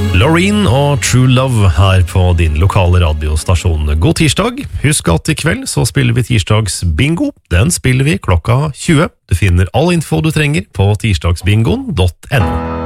Loreen og True Love her på din lokale radiostasjon. God tirsdag. Husk at i kveld så spiller vi tirsdags bingo. Den spiller vi klokka 20. Du finner all info du trenger på tirsdagsbingoen.no.